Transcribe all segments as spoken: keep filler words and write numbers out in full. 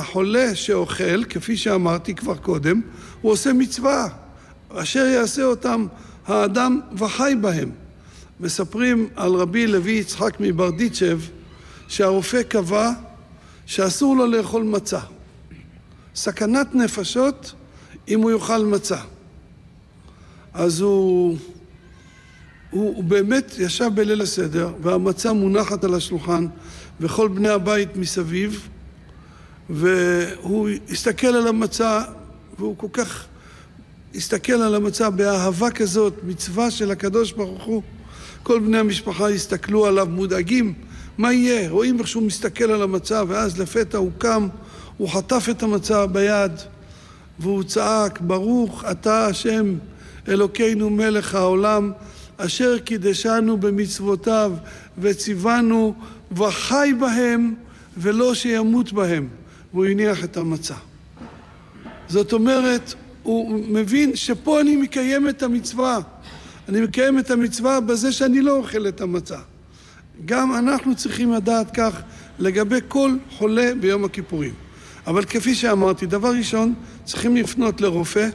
החולה שאוכל, כפי שאמרתי כבר קודם, הוא עושה מצווה, אשר יעשה אותם האדם וחי בהם. מספרים על רבי לוי יצחק מברדיצ'ב, שהרופא קבע שאסור לו לאכול מצה. סכנת נפשות אם הוא יאכל מצה. אז הוא, הוא, הוא באמת ישב בליל הסדר, והמצה מונחת על השולחן, וכל בני הבית מסביב, והוא הסתכל על המצה, והוא כל כך הסתכל על המצה באהבה כזאת, מצווה של הקדוש ברוך הוא. כל בני המשפחה הסתכלו עליו מודאגים, מה יהיה? רואים איך שהוא מסתכל על המצה, ואז לפתע הוא קם, הוא חטף את המצה ביד, והוא צעק, ברוך אתה השם אלוקינו מלך העולם, אשר קידשנו במצוותיו וציוונו וחי בהם ולא שימות בהם. והוא הניח את המצה. זאת אומרת, הוא מבין שפה אני מקיים את המצווה. אני מקיים את המצווה בזה שאני לא אוכל את המצה. גם אנחנו צריכים לדעת כך לגבי כל חולה ביום הכיפורים. אבל כפי שאמרתי, דבר ראשון, צריכים לפנות לרופא.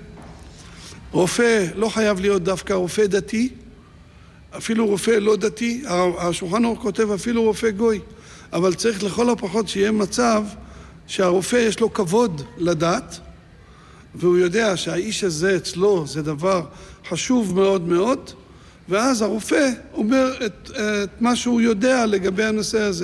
רופא לא חייב להיות דווקא רופא דתי, אפילו רופא לא דתי, השולחן ערוך כותב אפילו רופא גוי, אבל צריך לכל הפחות שיהיה מצב שהרופא יש לו כבוד לדת, והוא יודע שהאיש הזה אצלו זה דבר חשוב מאוד מאוד, ואז הרופא אומר את, את מה שהוא יודע לגבי הנושא הזה.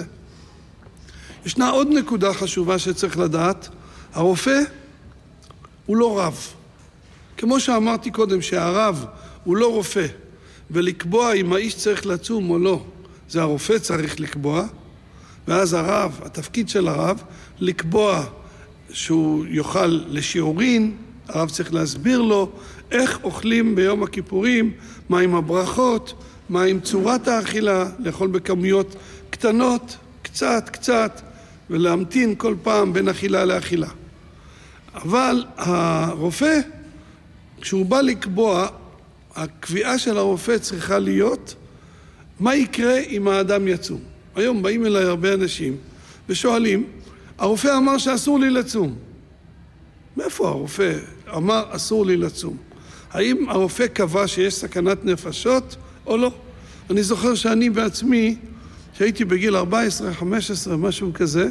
ישנה עוד נקודה חשובה שצריך לדעת, הרופא הוא לא רב. כמו שאמרתי קודם שהרב הוא לא רופא, ולקבוע אם האיש צריך לצום או לא, זה הרופא צריך לקבוע, ואז הרב, התפקיד של הרב, לקבוע שהוא יאכל לשיעורין, הרב צריך להסביר לו איך אוכלים ביום הכיפורים, מה עם הברכות, מה עם צורת האכילה, לאכול בכמויות קטנות, קצת קצת, ולהמתין כל פעם בין אכילה לאכילה. אבל הרופא, כשהוא בא לקבוע, הקביעה של הרופא צריכה להיות מה יקרה אם האדם יצום. היום באים אליי הרבה אנשים ושואלים, הרופא אמר שאסור לי לצום. מאיפה הרופא אמר אסור לי לצום? האם הרופא קבע שיש סכנת נפשות או לא? אני זוכר שאני בעצמי, שהייתי בגיל ארבע עשרה חמש עשרה, משהו כזה,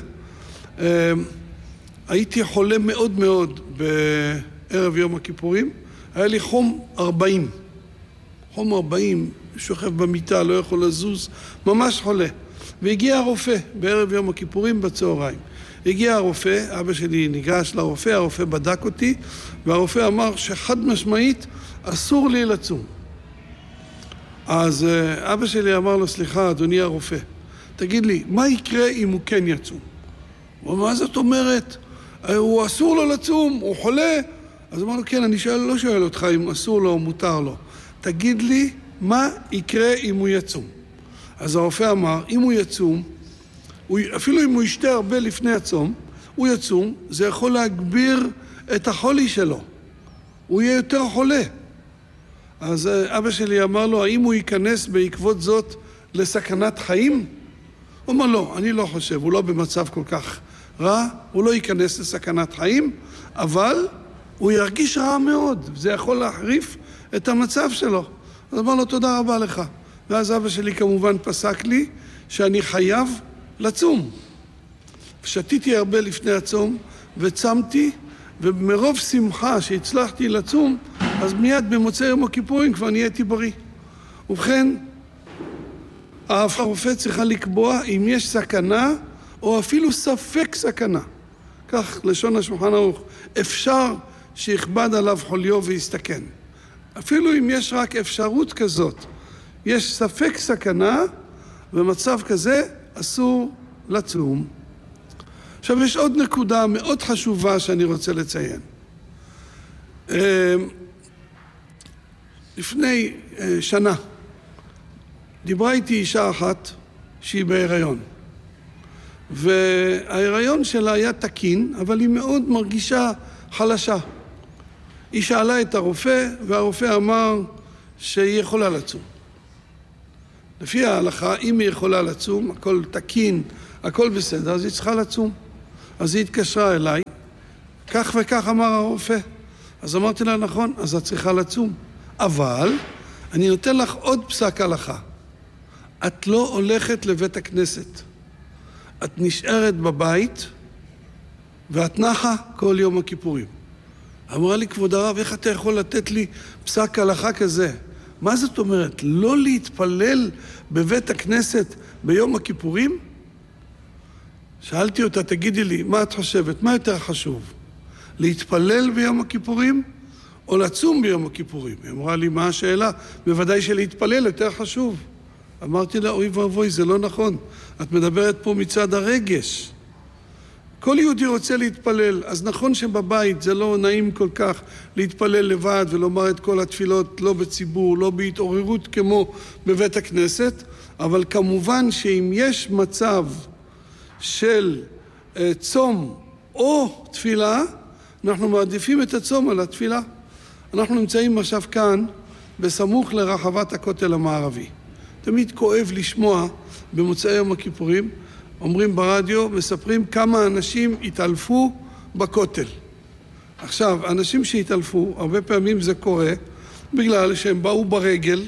הייתי חולה מאוד מאוד בערב יום הכיפורים, היה לי חום ארבעים. חום ארבעים, שוכב במיטה, לא יכול לזוז, ממש חולה. והגיע הרופא בערב יום הכיפורים בצהריים. הגיע הרופא, אבא שלי ניגש לרופא, הרופא בדק אותי, והרופא אמר שחד משמעית אסור לי לצום. אז אבא שלי אמר לו, סליחה, אדוני הרופא, תגיד לי, מה יקרה אם הוא כן יצום? הוא אמר, מה זאת אומרת? הוא אסור לו לצום, הוא חולה. אז אמר לו, כן, אני שואל, לא שואל אותך אם אסור לו או מותר לו. תגיד לי, מה יקרה אם הוא יצום? אז הרופא אמר, אם הוא יצום, הוא, אפילו אם הוא ישתה הרבה לפני הצום, הוא יצום, זה יכול להגביר את החולי שלו. הוא יהיה יותר חולה. אז אבא שלי אמר לו, האם הוא ייכנס בעקבות זאת לסכנת חיים? הוא אמר, לא, אני לא חושב, הוא לא במצב כל כך רע, הוא לא ייכנס לסכנת חיים, אבל הוא ירגיש רע מאוד, זה יכול להחריף את המצב שלו. אז אמר לו, תודה רבה לך. ואז אבא שלי כמובן פסק לי שאני חייב לצום. שתיתי הרבה לפני הצום וצמתי, ומרוב שמחה שהצלחתי לצום, אז מיד במוצאי יום הכיפורים כבר נהייתי בריא. ובכן, הרופא צריכה לקבוע אם יש סכנה או אפילו ספק סכנה. כך לשון השולחן ערוך, אפשר שיכבד עליו חוליו ויסתכן. אפילו אם יש רק אפשרות כזאת, יש ספק סכנה, במצב כזה אסור לצום. עכשיו יש עוד נקודה מאוד חשובה שאני רוצה לציין. לפני שנה דיברה איתי אישה אחת שהיא בהיריון. וההיריון שלה היה תקין, אבל היא מאוד מרגישה חלשה. היא שאלה את הרופא, והרופא אמר שהיא יכולה לצום. לפי ההלכה, אם היא יכולה לצום, הכל תקין, הכל בסדר, אז היא צריכה לצום. אז היא התקשרה אליי, כך וכך אמר הרופא. אז אמרתי לה, נכון, אז את צריכה לצום. אבל אני נותן לך עוד פסק הלכה. את לא הולכת לבית הכנסת. את נשארת בבית, ואת נחה כל יום הכיפורים. אמרה לי, כבוד הרב, איך אתה יכול לתת לי פסק הלכה כזה? מה זאת אומרת? לא להתפלל בבית הכנסת ביום הכיפורים? שאלתי אותה, תגידי לי, מה את חושבת? מה יותר חשוב? להתפלל ביום הכיפורים או לצום ביום הכיפורים? היא אמרה לי, מה השאלה? בוודאי שלהתפלל יותר חשוב. אמרתי לה, אוי ואבוי, זה לא נכון. את מדברת פה מצד הרגש. כל יהודי רוצה להתפלל, אז נכון שבבית זה לא נעים כל כך להתפלל לבד ולומר את כל התפילות לא בציבור, לא בהתעוררות כמו בבית הכנסת, אבל כמובן שאם יש מצב של uh, צום או תפילה, אנחנו מעדיפים את הצום על התפילה. אנחנו נמצאים עכשיו כאן בסמוך לרחבת הכותל המערבי. תמיד כואב לשמוע במוצאי יום הכיפורים, אומרים ברדיו, מספרים כמה אנשים התעלפו בכותל. עכשיו, אנשים שהתעלפו, הרבה פעמים זה קורה, בגלל שהם באו ברגל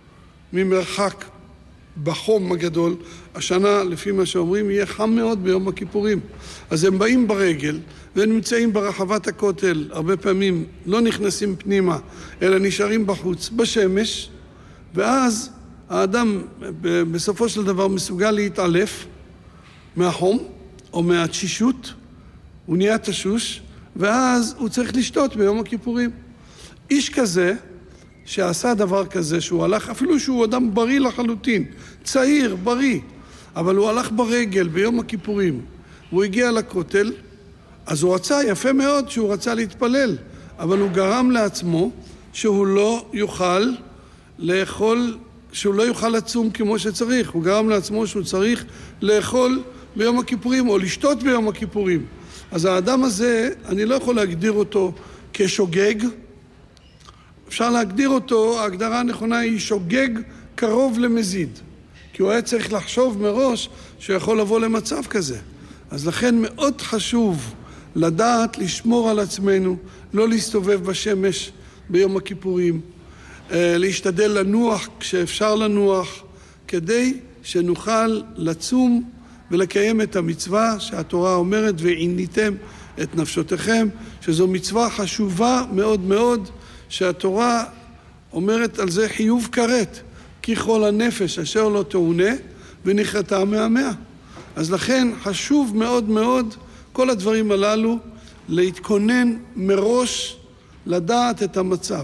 ממרחק בחום הגדול. השנה, לפי מה שאומרים, יהיה חם מאוד ביום הכיפורים. אז הם באים ברגל, והם נמצאים ברחבת הכותל, הרבה פעמים לא נכנסים פנימה, אלא נשארים בחוץ, בשמש, ואז האדם בסופו של דבר מסוגל להתעלף, מהחום או מהתשישות, הוא נהיה תשוש, ואז הוא צריך לשתות ביום הכיפורים. איש כזה שעשה דבר כזה, שהוא הלך, אפילו שהוא אדם בריא לחלוטין, צעיר, בריא, אבל הוא הלך ברגל ביום הכיפורים, והוא הגיע לכותל, אז הוא רצה, יפה מאוד שהוא רצה להתפלל, אבל הוא גרם לעצמו שהוא לא יוכל לאכול, שהוא לא יוכל לצום כמו שצריך, הוא גרם לעצמו שהוא צריך לאכול ביום הכיפורים או לשתות ביום הכיפורים. אז האדם הזה, אני לא יכול להגדיר אותו כשוגג, אפשר להגדיר אותו, ההגדרה הנכונה היא שוגג קרוב למזיד, כי הוא היה צריך לחשוב מראש שיכול לבוא למצב כזה. אז לכן מאוד חשוב לדעת לשמור על עצמנו, לא להסתובב בשמש ביום הכיפורים, להשתדל לנוח כשאפשר לנוח, כדי שנוכל לצום ולקיים את המצווה שהתורה אומרת, ועיניתם את נפשותיכם, שזו מצווה חשובה מאוד מאוד, שהתורה אומרת על זה חיוב כרת, כי כל הנפש אשר לא תעונה ונחרתה מהמאה. אז לכן חשוב מאוד מאוד כל הדברים הללו להתכונן מראש, לדעת את המצב.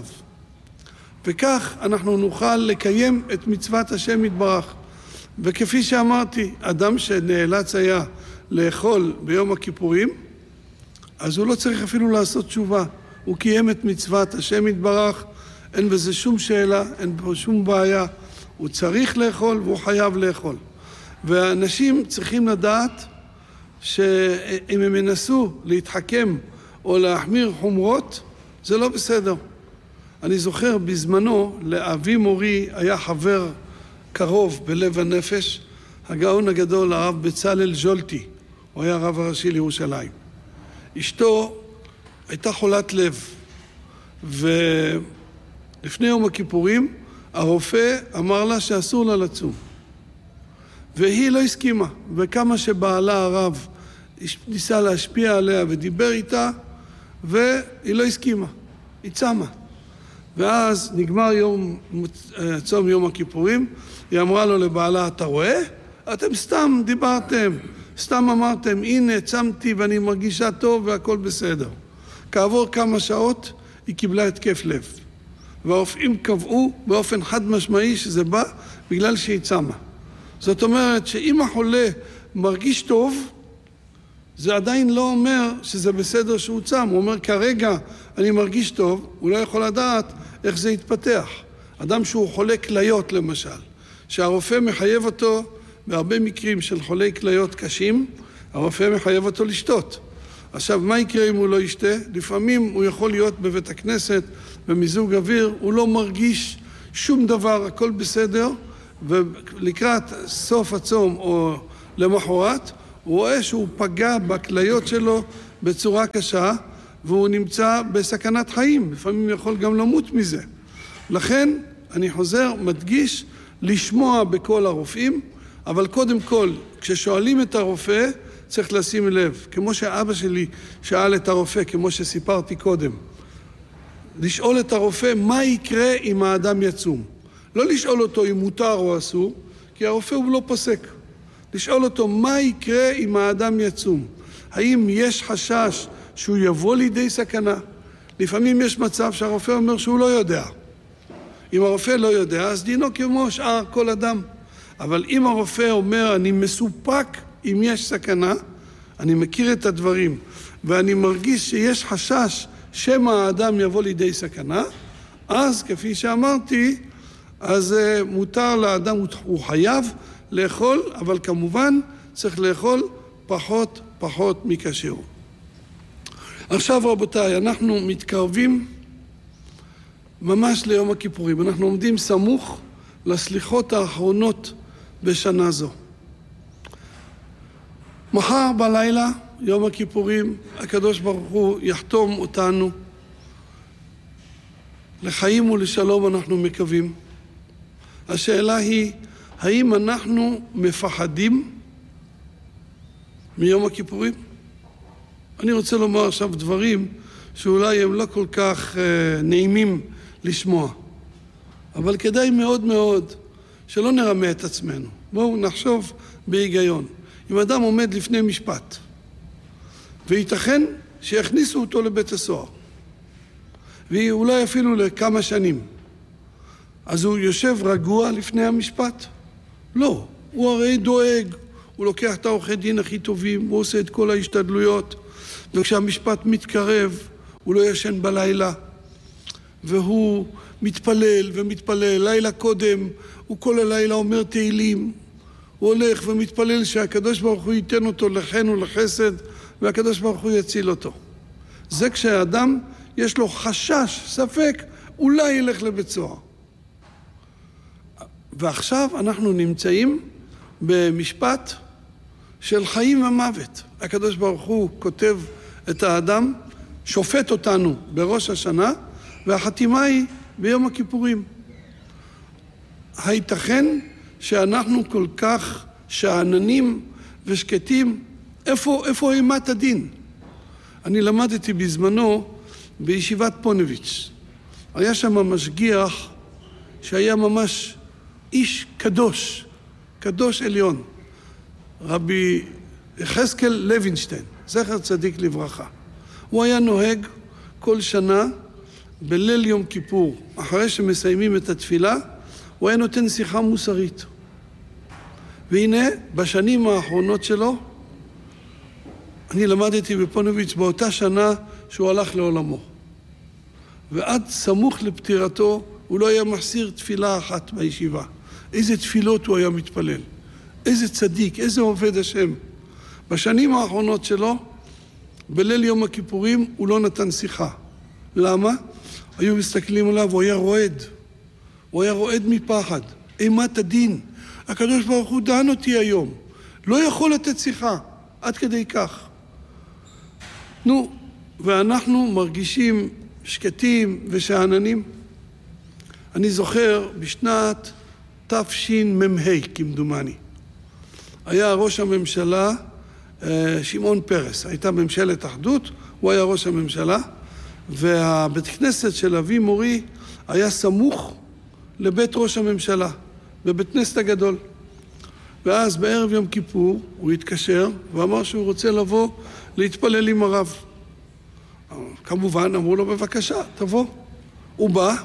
וכך אנחנו נוכל לקיים את מצוות השם יתברך. וכפי שאמרתי, אדם שנאלץ היה לאכול ביום הכיפורים, אז הוא לא צריך אפילו לעשות תשובה. הוא קיים את מצוות השם יתברך, אין בזה שום שאלה, אין בו שום בעיה. הוא צריך לאכול והוא חייב לאכול. ואנשים צריכים לדעת שאם הם ינסו להתחכם או להחמיר חומרות, זה לא בסדר. אני זוכר בזמנו, לאבי מורי היה חבר קרוב בלב הנפש, הגאון הגדול הרב בצלאל ז'ולטי, הוא היה הרב הראשי לירושלים. אשתו הייתה חולת לב, ולפני יום הכיפורים הרופא אמר לה שאסור לה לצום. והיא לא הסכימה, וכמה שבעלה הרב ניסה להשפיע עליה ודיבר איתה, והיא לא הסכימה, היא צמה. ואז נגמר יום, צום יום הכיפורים, היא אמרה לו לבעלה, אתה רואה? אתם סתם דיברתם, סתם אמרתם, הנה צמתי ואני מרגישה טוב והכל בסדר. כעבור כמה שעות היא קיבלה התקף לב. והרופאים קבעו באופן חד משמעי שזה בא בגלל שהיא צמה. זאת אומרת שאם החולה מרגיש טוב, זה עדיין לא אומר שזה בסדר שהוא צם. הוא אומר, כרגע אני מרגיש טוב, הוא לא יכול לדעת איך זה יתפתח. אדם שהוא חולה כליות למשל, שהרופא מחייב אותו, בהרבה מקרים של חולי כליות קשים, הרופא מחייב אותו לשתות. עכשיו, מה יקרה אם הוא לא ישתה? לפעמים הוא יכול להיות בבית הכנסת, במיזוג אוויר, הוא לא מרגיש שום דבר, הכל בסדר, ולקראת סוף הצום או למחרת, הוא רואה שהוא פגע בכליות שלו בצורה קשה, והוא נמצא בסכנת חיים, לפעמים יכול גם למות מזה. לכן אני חוזר, מדגיש, לשמוע בכל הרופאים, אבל קודם כל, כששואלים את הרופא, צריך לשים לב, כמו שאבא שלי שאל את הרופא, כמו שסיפרתי קודם, לשאול את הרופא מה יקרה אם האדם יצום. לא לשאול אותו אם מותר או אסור, כי הרופא הוא לא פוסק. לשאול אותו מה יקרה אם האדם יצום. האם יש חשש שהוא יבוא לידי סכנה? לפעמים יש מצב שהרופא אומר שהוא לא יודע. אם הרופא לא יודע, אז דינו כמו שאר כל אדם. אבל אם הרופא אומר, אני מסופק אם יש סכנה, אני מכיר את הדברים, ואני מרגיש שיש חשש שמא האדם יבוא לידי סכנה, אז כפי שאמרתי, אז מותר לאדם, הוא חייב לאכול, אבל כמובן צריך לאכול פחות פחות מכשר. עכשיו רבותיי, אנחנו מתקרבים ממש ליום הכיפורים. אנחנו עומדים סמוך לסליחות האחרונות בשנה זו. מחר בלילה, יום הכיפורים, הקדוש ברוך הוא יחתום אותנו לחיים ולשלום, אנחנו מקווים. השאלה היא, האם אנחנו מפחדים מיום הכיפורים? אני רוצה לומר עכשיו דברים שאולי הם לא כל כך אה, נעימים לשמוע, אבל כדאי מאוד מאוד שלא נרמה את עצמנו. בואו נחשוב בהיגיון. אם אדם עומד לפני משפט, וייתכן שיכניסו אותו לבית הסוהר, ואולי אפילו לכמה שנים, אז הוא יושב רגוע לפני המשפט? לא, הוא הרי דואג, הוא לוקח את העורכי דין הכי טובים, הוא עושה את כל ההשתדלויות, וכשהמשפט מתקרב, הוא לא ישן בלילה, והוא מתפלל ומתפלל. לילה קודם, הוא כל הלילה אומר תהילים, הוא הולך ומתפלל שהקדוש ברוך הוא ייתן אותו לחן ולחסד, והקדוש ברוך הוא יציל אותו. זה כשהאדם יש לו חשש, ספק, אולי ילך לבית סוהר. ועכשיו אנחנו נמצאים במשפט של חיים ומוות. הקדוש ברוך הוא כותב את האדם, שופט אותנו בראש השנה, והחתימה היא ביום הכיפורים. הייתכן שאנחנו כל כך שאננים ושקטים? איפה, איפה אימת הדין? אני למדתי בזמנו בישיבת פונביץ'. היה שם משגיח שהיה ממש איש קדוש, קדוש עליון, רבי יחזקאל לוינשטיין, זכר צדיק לברכה. הוא היה נוהג כל שנה בליל יום כיפור, אחרי שמסיימים את התפילה, הוא היה נותן שיחה מוסרית. והנה, בשנים האחרונות שלו, אני למדתי בפונביץ' באותה שנה שהוא הלך לעולמו. ועד סמוך לפטירתו, הוא לא היה מחסיר תפילה אחת בישיבה. איזה תפילות הוא היה מתפלל. איזה צדיק, איזה עובד השם. בשנים האחרונות שלו, בליל יום הכיפורים, הוא לא נתן שיחה. למה? היו מסתכלים עליו, הוא היה רועד. הוא היה רועד מפחד. אימת הדין. הקדוש ברוך הוא דן אותי היום. לא יכול לתת שיחה. עד כדי כך. נו, ואנחנו מרגישים שקטים ושאננים. אני זוכר בשנת תשמ"ה, כמדומני. היה ראש הממשלה שמעון פרס. הייתה ממשלת אחדות, הוא היה ראש הממשלה, והבית כנסת של אבי מורי היה סמוך לבית ראש הממשלה, בבית כנסת הגדול. ואז בערב יום כיפור הוא התקשר ואמר שהוא רוצה לבוא להתפלל עם הרב. כמובן אמרו לו בבקשה, תבוא. הוא בא,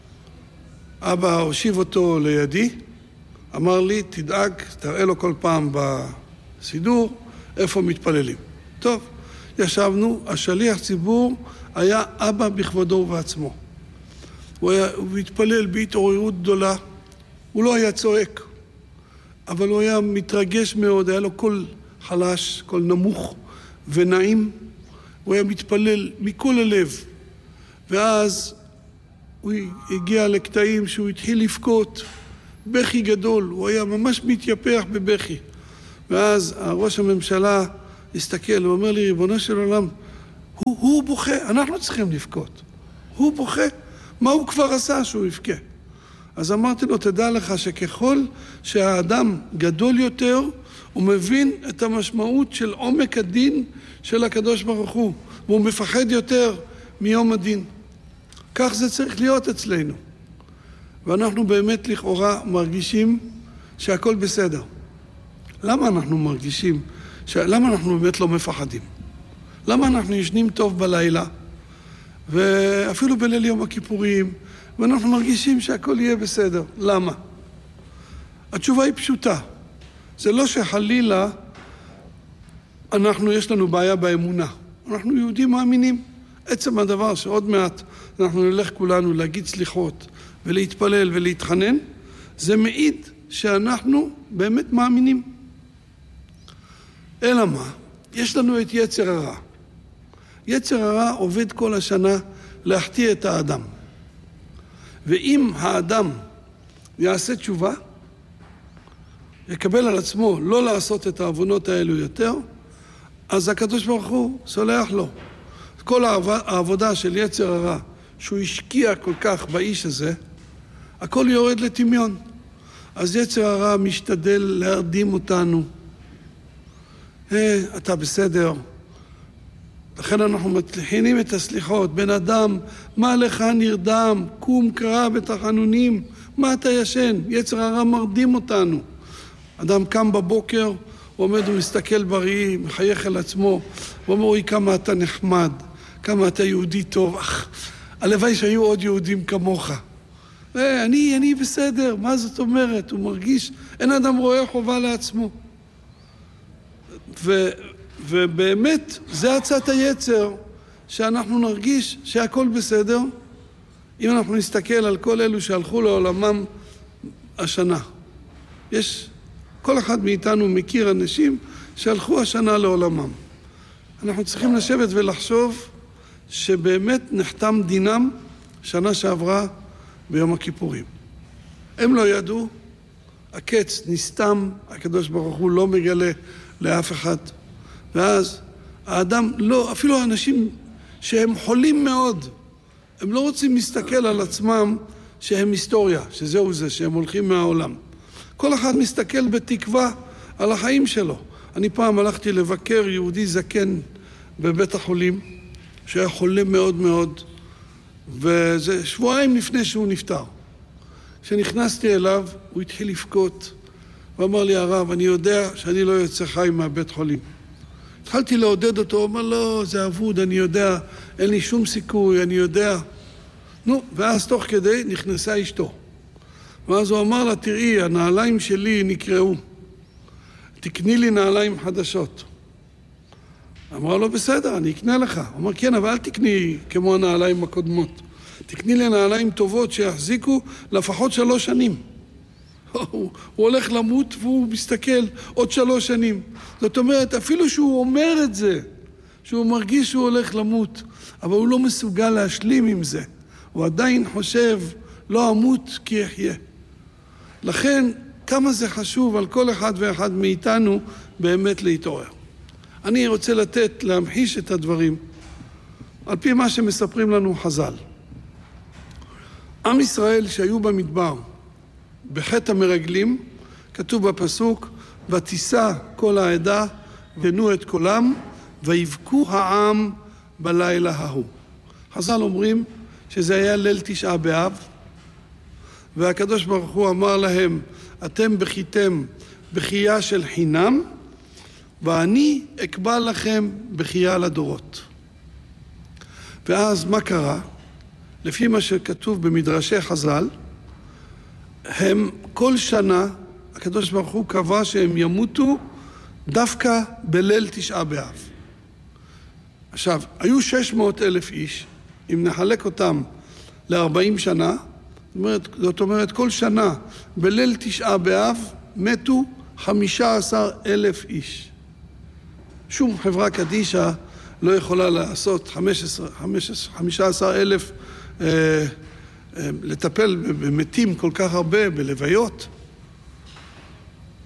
אבא הושיב אותו לידי, אמר לי תדאג, תראה לו כל פעם בסידור איפה מתפללים. טוב, ישבנו, השליח ציבור היה אבא בכבודו ובעצמו. הוא, היה, הוא התפלל בהתעוררות גדולה, הוא לא היה צועק, אבל הוא היה מתרגש מאוד, היה לו קול חלש, קול נמוך ונעים, הוא היה מתפלל מכל הלב. ואז הוא הגיע לקטעים שהוא התחיל לבכות, בכי גדול, הוא היה ממש מתייפח בבכי. ואז ראש הממשלה הסתכל ואומר לי, ריבונו של עולם, הוא, הוא בוכה, אנחנו צריכים לבכות. הוא בוכה, מה הוא כבר עשה שהוא יבכה? אז אמרתי לו, תדע לך שככל שהאדם גדול יותר, הוא מבין את המשמעות של עומק הדין של הקדוש ברוך הוא, והוא מפחד יותר מיום הדין. כך זה צריך להיות אצלנו. ואנחנו באמת לכאורה מרגישים שהכל בסדר. למה אנחנו מרגישים? ש... למה אנחנו באמת לא מפחדים? למה אנחנו ישנים טוב בלילה, ואפילו בליל יום הכיפורים, ואנחנו מרגישים שהכל יהיה בסדר? למה? התשובה היא פשוטה. זה לא שחלילה אנחנו, יש לנו בעיה באמונה. אנחנו יהודים מאמינים. עצם הדבר שעוד מעט אנחנו נלך כולנו להגיד סליחות ולהתפלל ולהתחנן, זה מעיד שאנחנו באמת מאמינים. אלא מה? יש לנו את יצר הרע. יצר הרע עובד כל השנה להחטיא את האדם. ואם האדם יעשה תשובה, יקבל על עצמו לא לעשות את העוונות האלו יותר, אז הקדוש ברוך הוא סולח לו. כל העבודה של יצר הרע, שהוא השקיע כל כך באיש הזה, הכל יורד לטמיון. אז יצר הרע משתדל להרדים אותנו. hey, אתה בסדר. לכן אנחנו מתחילים את הסליחות. בן אדם, מה לך נרדם? קום קרא בתחנונים. מה אתה ישן? יצר הרע מרדים אותנו. אדם קם בבוקר, הוא עומד ומסתכל בראי, מחייך אל עצמו, ואומר, אוי, כמה אתה נחמד, כמה אתה יהודי טוב. אך, הלוואי שהיו עוד יהודים כמוך. hey, אני, אני בסדר, מה זאת אומרת? הוא מרגיש, אין אדם רואה חובה לעצמו. ו, ובאמת, זה הצעת היצר, שאנחנו נרגיש שהכל בסדר, אם אנחנו נסתכל על כל אלו שהלכו לעולמם השנה. יש, כל אחד מאיתנו מכיר אנשים שהלכו השנה לעולמם. אנחנו צריכים לשבת ולחשוב שבאמת נחתם דינם שנה שעברה ביום הכיפורים. הם לא ידעו, הקץ נסתם, הקדוש ברוך הוא לא מגלה לאף אחד. ואז האדם לא, אפילו האנשים שהם חולים מאוד, הם לא רוצים להסתכל על עצמם שהם היסטוריה, שזהו זה, שהם הולכים מהעולם. כל אחד מסתכל בתקווה על החיים שלו. אני פעם הלכתי לבקר יהודי זקן בבית החולים, שהיה חולה מאוד מאוד, וזה שבועיים לפני שהוא נפטר. כשנכנסתי אליו, הוא התחיל לבכות, ואמר לי, הרב, אני יודע שאני לא יוצא חי מהבית חולים. התחלתי לעודד אותו, הוא אמר, לא, זה אבוד, אני יודע, אין לי שום סיכוי, אני יודע. נו, ואז תוך כדי נכנסה אשתו. ואז הוא אמר לה, תראי, הנעליים שלי נקראו. תקני לי נעליים חדשות. אמרה לו, בסדר, אני אקנה לך. הוא אמר, כן, אבל אל תקני כמו הנעליים הקודמות. תקני לי נעליים טובות שיחזיקו לפחות שלוש שנים. הוא, הוא הולך למות והוא מסתכל עוד שלוש שנים. זאת אומרת, אפילו שהוא אומר את זה, שהוא מרגיש שהוא הולך למות, אבל הוא לא מסוגל להשלים עם זה. הוא עדיין חושב, לא אמות כי יחיה. לכן, כמה זה חשוב על כל אחד ואחד מאיתנו באמת להתעורר. אני רוצה לתת, להמחיש את הדברים, על פי מה שמספרים לנו חז"ל. עם ישראל שהיו במדבר, בחטא המרגלים, כתוב בפסוק, ותישא כל העדה ונו את קולם, ויבכו העם בלילה ההוא. חז"ל אומרים שזה היה ליל תשעה באב, והקדוש ברוך הוא אמר להם, אתם בכיתם בכייה של חינם, ואני אקבע לכם בכייה לדורות. ואז מה קרה? לפי מה שכתוב במדרשי חז"ל, הם כל שנה, הקדוש ברוך הוא קבע שהם ימותו דווקא בליל תשעה באב. עכשיו, היו שש מאות אלף איש, אם נחלק אותם ל-ארבעים שנה, זאת אומרת, זאת אומרת, כל שנה בליל תשעה באב מתו חמישה עשר אלף איש. שום חברה קדישה לא יכולה לעשות חמישה עשר אלף אה, אה, לטפל במתים כל כך הרבה, בלוויות.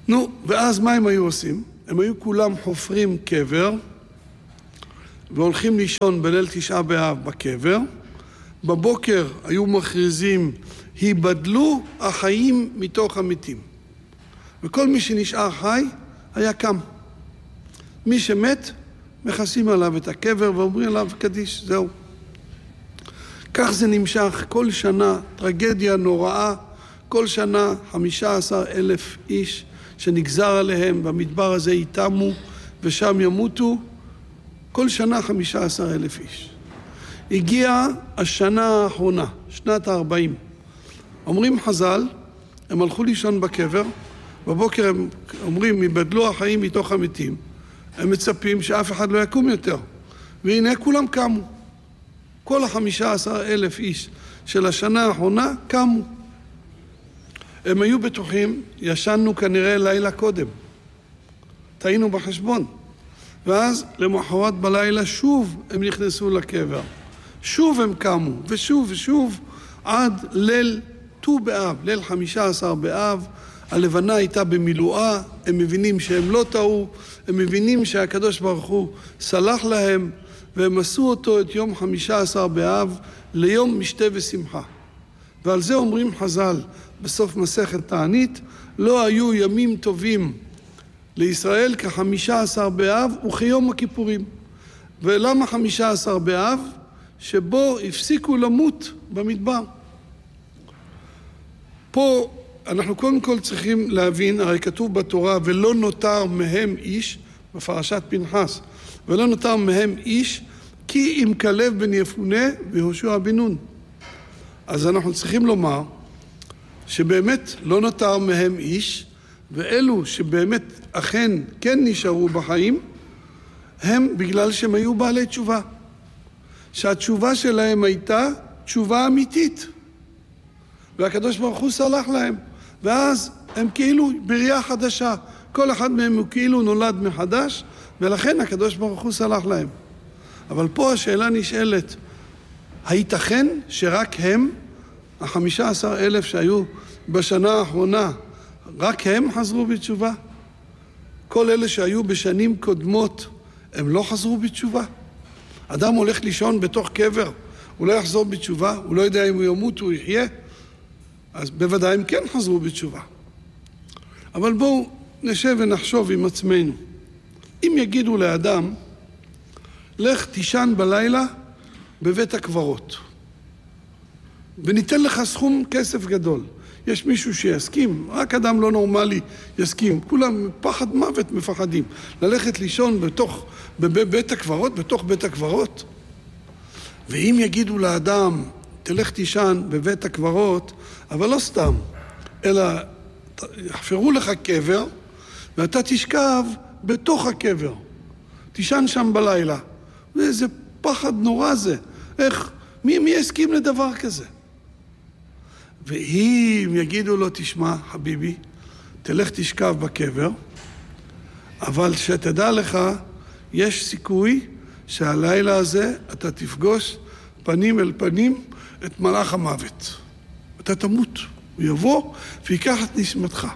נו, ואז מה הם היו עושים? הם היו כולם חופרים קבר, והולכים לישון בליל תשעה באב בקבר. בבוקר היו מכריזים, היבדלו החיים מתוך המתים. וכל מי שנשאר חי היה קם. מי שמת, מכסים עליו את הקבר ואומרים עליו קדיש, זהו. כך זה נמשך כל שנה, טרגדיה נוראה, כל שנה חמישה עשר אלף איש שנגזר עליהם, במדבר הזה יתמו ושם ימותו, כל שנה חמישה עשר אלף איש. הגיעה השנה האחרונה, שנת ה-ארבעים. אומרים חז"ל, הם הלכו לישון בקבר, בבוקר הם אומרים, יבדלו החיים מתוך המתים. הם מצפים שאף אחד לא יקום יותר. והנה כולם קמו. כל החמישה עשר אלף איש של השנה האחרונה קמו. הם היו בטוחים, ישנו כנראה לילה קודם. טעינו בחשבון. ואז למחרת בלילה שוב הם נכנסו לקבר. שוב הם קמו, ושוב ושוב, עד ליל ט"ו באב, ליל חמישה עשר באב, הלבנה הייתה במילואה, הם מבינים שהם לא טעו, הם מבינים שהקדוש ברוך הוא סלח להם, והם עשו אותו את יום חמישה עשר באב ליום משתה ושמחה. ועל זה אומרים חז"ל בסוף מסכת תענית, לא היו ימים טובים לישראל כחמישה עשר באב וכיום הכיפורים. ולמה חמישה עשר באב? שבו הפסיקו למות במדבר. פה אנחנו קודם כל צריכים להבין, הרי כתוב בתורה, ולא נותר מהם איש, בפרשת פנחס, ולא נותר מהם איש, כי אם כלב בן יפונה ויהושע בן נון. אז אנחנו צריכים לומר, שבאמת לא נותר מהם איש, ואלו שבאמת אכן כן נשארו בחיים, הם בגלל שהם היו בעלי תשובה. שהתשובה שלהם הייתה תשובה אמיתית. והקדוש ברוך הוא סלח להם. ואז הם כאילו בריאה חדשה. כל אחד מהם הוא כאילו נולד מחדש, ולכן הקדוש ברוך הוא סלח להם. אבל פה השאלה נשאלת, הייתכן שרק הם, החמישה עשר אלף שהיו בשנה האחרונה, רק הם חזרו בתשובה? כל אלה שהיו בשנים קודמות, הם לא חזרו בתשובה? אדם הולך לישון בתוך קבר, הוא לא יחזור בתשובה, הוא לא יודע אם הוא ימות או יחיה, אז בוודאי הם כן חזרו בתשובה. אבל בואו נשב ונחשוב עם עצמנו. אם יגידו לאדם, לך תישן בלילה בבית הקברות, וניתן לך סכום כסף גדול. יש מישהו שיסכים, רק אדם לא נורמלי יסכים. כולם פחד מוות מפחדים. ללכת לישון בתוך, בבית הקברות, בתוך בית הקברות. ואם יגידו לאדם, תלך תישן בבית הקברות, אבל לא סתם, אלא יחפרו לך קבר, ואתה תשכב בתוך הקבר. תישן שם בלילה. ואיזה פחד נורא זה. איך, מי, מי יסכים לדבר כזה? ואם יגידו לו, תשמע, חביבי, תלך תשכב בקבר, אבל שתדע לך, יש סיכוי שהלילה הזה אתה תפגוש פנים אל פנים את מלאך המוות. אתה תמות, הוא יבוא ויקח את נשמתך.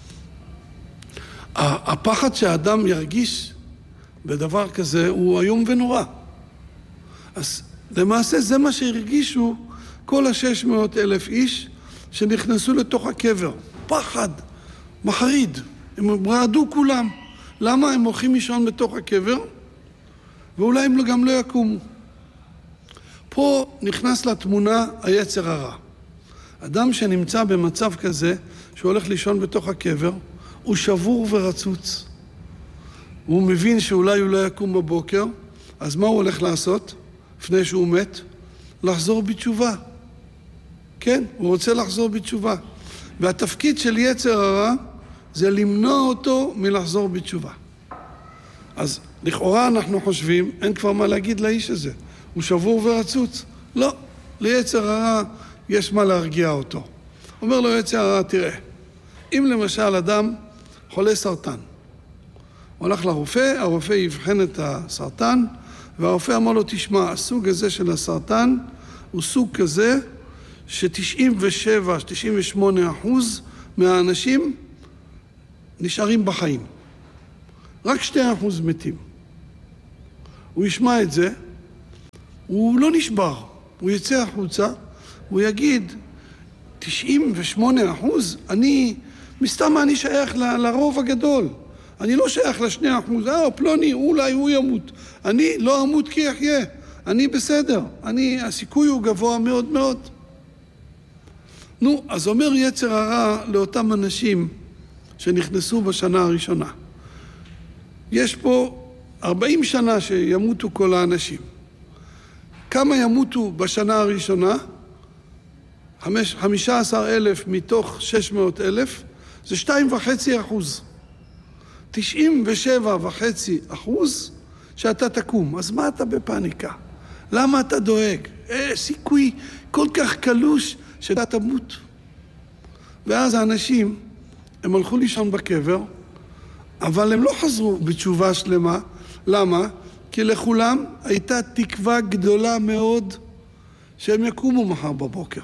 הפחד שהאדם ירגיש בדבר כזה הוא איום ונורא. אז למעשה זה מה שהרגישו כל השש מאות אלף איש שנכנסו לתוך הקבר. פחד, מחריד. הם רעדו כולם. למה? הם הולכים לישון בתוך הקבר, ואולי הם גם לא יקומו. פה נכנס לתמונה היצר הרע. אדם שנמצא במצב כזה, שהוא הולך לישון בתוך הקבר, הוא שבור ורצוץ. הוא מבין שאולי הוא לא יקום בבוקר, אז מה הוא הולך לעשות? לפני שהוא מת? לחזור בתשובה. כן, הוא רוצה לחזור בתשובה. והתפקיד של יצר הרע זה למנוע אותו מלחזור בתשובה. אז לכאורה אנחנו חושבים, אין כבר מה להגיד לאיש הזה. הוא שבור ורצוץ. לא, ליצר הרע יש מה להרגיע אותו. אומר לו יצר הרע, תראה, אם למשל אדם חולה סרטן, הוא הולך לרופא, הרופא יבחן את הסרטן, והרופא אמר לו, תשמע, הסוג הזה של הסרטן הוא סוג כזה ש-תשעים ושבע עד תשעים ושמונה אחוז מהאנשים נשארים בחיים. רק שני אחוז מתים. הוא ישמע את זה, הוא לא נשבר. הוא יצא החוצה, הוא יגיד, תשעים ושמונה אחוז, אני, מסתם אני שייך ל, לרוב הגדול. אני לא שייך לשני אחוז, אה, פלוני, אולי הוא ימות. אני לא אמות כי יחיה. אני בסדר. אני, הסיכוי הוא גבוה מאוד מאוד. נו, אז אומר יצר הרע לאותם אנשים שנכנסו בשנה הראשונה. יש פה ארבעים שנה שימותו כל האנשים. כמה ימותו בשנה הראשונה? חמישה עשר אלף מתוך שש מאות אלף, זה שתיים וחצי אחוז. תשעים ושבע וחצי אחוז שאתה תקום. אז מה אתה בפאניקה? למה אתה דואג? אה, סיכוי כל כך קלוש שאתה תמות. ואז האנשים, הם הלכו לישון בקבר, אבל הם לא חזרו בתשובה שלמה. למה? כי לכולם הייתה תקווה גדולה מאוד שהם יקומו מחר בבוקר.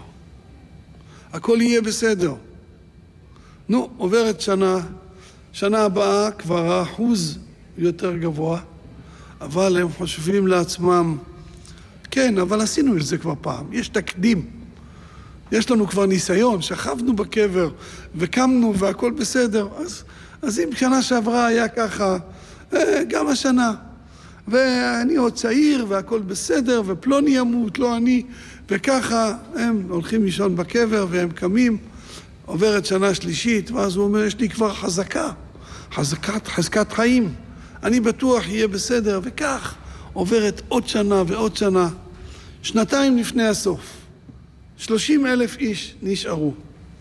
הכל יהיה בסדר. נו, עוברת שנה, שנה הבאה כבר האחוז יותר גבוה, אבל הם חושבים לעצמם, כן, אבל עשינו את זה כבר פעם, יש תקדים. יש לנו כבר ניסיון, שכבנו בקבר וקמנו והכל בסדר. אז, אז אם שנה שעברה היה ככה, גם השנה. ואני עוד צעיר והכל בסדר, ופלוני ימות, לא אני. וככה הם הולכים לישון בקבר והם קמים. עוברת שנה שלישית, ואז הוא אומר, יש לי כבר חזקה. חזקת, חזקת חיים. אני בטוח יהיה בסדר, וכך עוברת עוד שנה ועוד שנה. שנתיים לפני הסוף. שלושים אלף איש נשארו.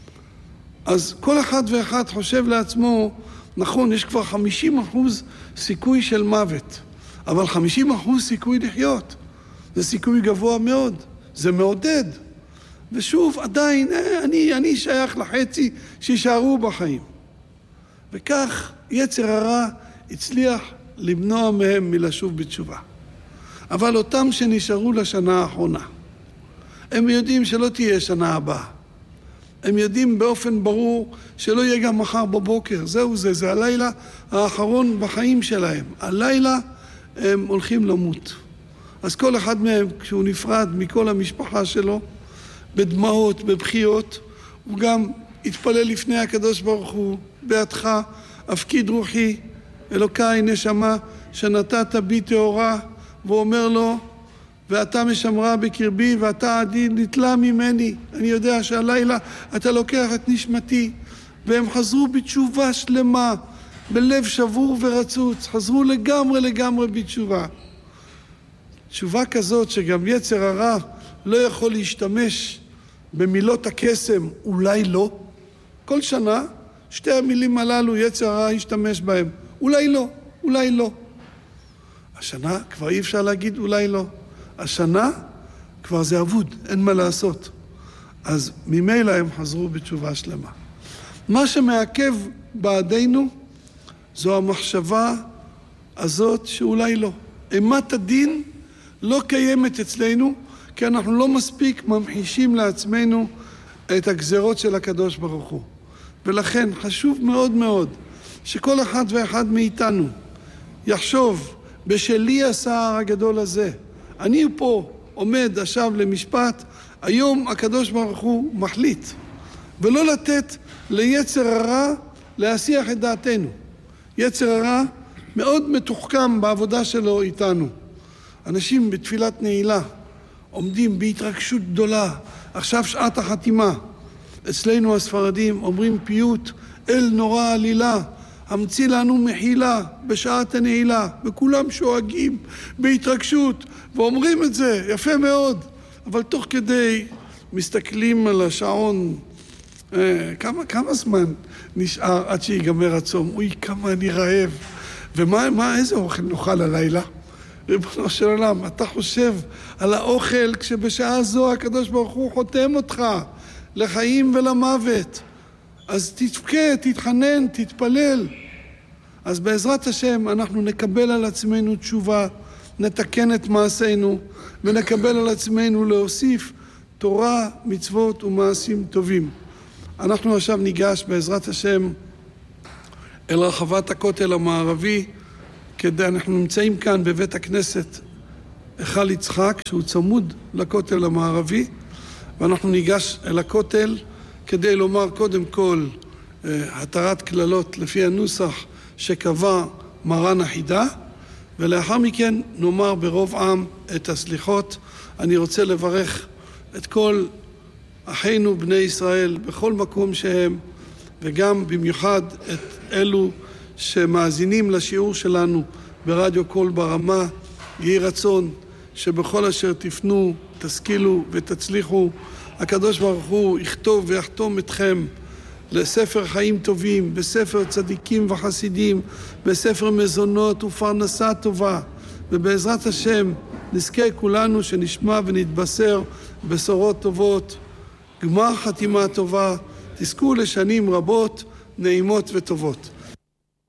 אז כל אחד ואחד חושב לעצמו, נכון, יש כבר חמישים אחוז סיכוי של מוות, אבל חמישים אחוז סיכוי לחיות. זה סיכוי גבוה מאוד, זה מעודד. ושוב, עדיין, אני, אני שייך לחצי שישארו בחיים. וכך יצר הרע הצליח למנוע מהם מלשוב בתשובה. אבל אותם שנשארו לשנה האחרונה, הם יודעים שלא תהיה שנה הבאה. הם יודעים באופן ברור שלא יהיה גם מחר בבוקר. זהו זה, זה הלילה האחרון בחיים שלהם. הלילה הם הולכים למות. אז כל אחד מהם, כשהוא נפרד מכל המשפחה שלו, בדמעות, בבכיות, הוא גם התפלל לפני הקדוש ברוך הוא, בעדך, הפקיד רוחי, אלוקיי נשמה, שנתת בי טהורה, והוא אומר לו, ואתה משמרה בקרבי, ואתה עדין נתלה ממני. אני יודע שהלילה אתה לוקח את נשמתי. והם חזרו בתשובה שלמה, בלב שבור ורצוץ. חזרו לגמרי לגמרי בתשובה. תשובה כזאת שגם יצר הרע לא יכול להשתמש במילות הקסם, אולי לא. כל שנה, שתי המילים הללו יצר הרע ישתמש בהם. אולי לא, אולי לא. השנה כבר אי אפשר להגיד אולי לא. השנה כבר זה אבוד, אין מה לעשות. אז ממילא הם חזרו בתשובה שלמה. מה שמעכב בעדינו זו המחשבה הזאת שאולי לא. אימת הדין לא קיימת אצלנו, כי אנחנו לא מספיק ממחישים לעצמנו את הגזרות של הקדוש ברוך הוא. ולכן חשוב מאוד מאוד שכל אחד ואחד מאיתנו יחשוב בשלי הסער הגדול הזה. אני פה עומד עכשיו למשפט, היום הקדוש ברוך הוא מחליט, ולא לתת ליצר הרע להסיח את דעתנו. יצר הרע מאוד מתוחכם בעבודה שלו איתנו. אנשים בתפילת נעילה עומדים בהתרגשות גדולה, עכשיו שעת החתימה. אצלנו הספרדים אומרים פיוט, אל נורא עלילה, המציא לנו מחילה בשעת הנעילה, וכולם שואגים בהתרגשות ואומרים את זה, יפה מאוד, אבל תוך כדי מסתכלים על השעון, אה, כמה, כמה זמן נשאר עד שיגמר הצום, אוי כמה אני רעב, ומה מה, איזה אוכל נאכל הלילה? ריבונו של עולם, אתה חושב על האוכל כשבשעה זו הקדוש ברוך הוא חותם אותך לחיים ולמוות. אז תתפקד, תתחנן, תתפלל. אז בעזרת השם אנחנו נקבל על עצמנו תשובה, נתקן את מעשינו ונקבל על עצמנו להוסיף תורה, מצוות ומעשים טובים. אנחנו עכשיו ניגש בעזרת השם אל רחבת הכותל המערבי, כדי, אנחנו נמצאים כאן בבית הכנסת היכל יצחק, שהוא צמוד לכותל המערבי, ואנחנו ניגש אל הכותל כדי לומר קודם כל התרת כללות לפי הנוסח שקבע מרן החידה, ולאחר מכן נאמר ברוב עם את הסליחות. אני רוצה לברך את כל אחינו בני ישראל בכל מקום שהם, וגם במיוחד את אלו שמאזינים לשיעור שלנו ברדיו קול ברמה. יהי רצון שבכל אשר תפנו תשכילו ותצליחו. הקדוש ברוך הוא יכתוב ויחתום אתכם לספר חיים טובים, בספר צדיקים וחסידים, בספר מזונות ופרנסה טובה, ובעזרת השם נזכה כולנו שנשמע ונתבשר בשורות טובות, גמר חתימה טובה, תזכו לשנים רבות נעימות וטובות.